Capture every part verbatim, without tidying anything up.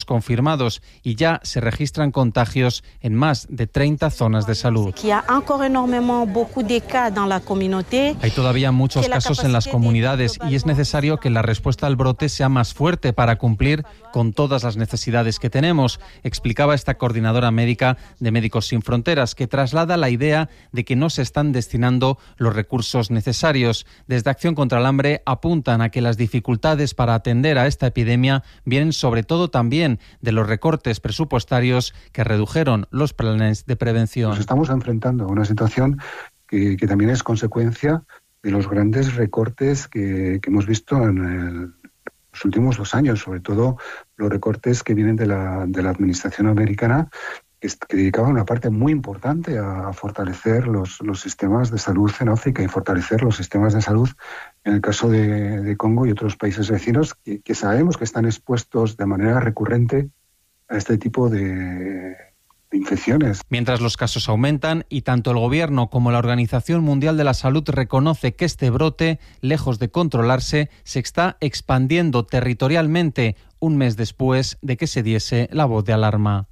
confirmados y ya se registran contagios en más de treinta zonas de salud. Hay todavía muchos casos en las comunidades y es necesario que la respuesta al brote sea más fuerte para cumplir con todas las necesidades que tenemos, explicaba esta coordinadora médica de Médicos Sin Fronteras, que traslada la idea de que no se están destinando los recursos necesarios. Desde Acción contra el Hambre apuntan a que las dificultades para atender a esta epidemia vienen sobre todo también de los recortes presupuestarios que redujeron los planes de prevención. Nos estamos enfrentando a una situación que, que también es consecuencia de los grandes recortes que, que hemos visto en el, los últimos dos años, sobre todo los recortes que vienen de la, de la administración americana, que, que dedicaba una parte muy importante a, a fortalecer los, los sistemas de salud en África y fortalecer los sistemas de salud en el caso de, de Congo y otros países vecinos que, que sabemos que están expuestos de manera recurrente a este tipo de infecciones. Mientras los casos aumentan y tanto el Gobierno como la Organización Mundial de la Salud reconoce que este brote, lejos de controlarse, se está expandiendo territorialmente un mes después de que se diese la voz de alarma.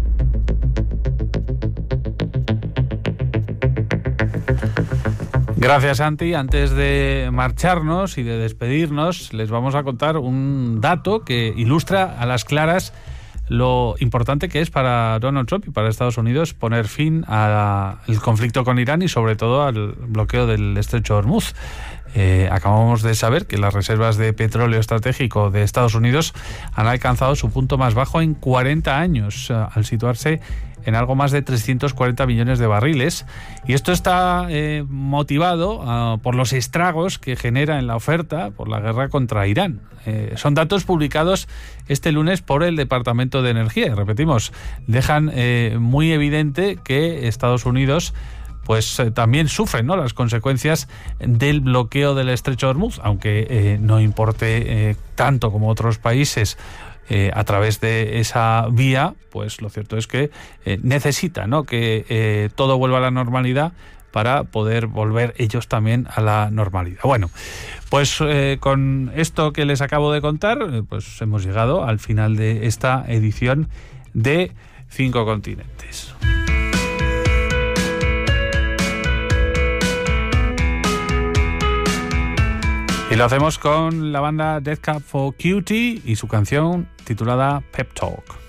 Gracias, Santi. Antes de marcharnos y de despedirnos, les vamos a contar un dato que ilustra a las claras lo importante que es para Donald Trump y para Estados Unidos poner fin al conflicto con Irán y sobre todo al bloqueo del estrecho de Hormuz. Eh, acabamos de saber que las reservas de petróleo estratégico de Estados Unidos han alcanzado su punto más bajo en cuarenta años, al situarse en algo más de trescientos cuarenta millones de barriles. Y esto está eh, motivado uh, por los estragos que genera en la oferta por la guerra contra Irán. Eh, son datos publicados este lunes por el Departamento de Energía. Y repetimos, dejan eh, muy evidente que Estados Unidos pues eh, también sufren, ¿no?, las consecuencias del bloqueo del estrecho de Hormuz, aunque eh, no importe eh, tanto como otros países eh, a través de esa vía, pues lo cierto es que eh, necesita, ¿no?, que eh, todo vuelva a la normalidad para poder volver ellos también a la normalidad. Bueno, pues eh, con esto que les acabo de contar, eh, pues hemos llegado al final de esta edición de Cinco Continentes. Y lo hacemos con la banda Death Cab for Cutie y su canción titulada Pep Talk.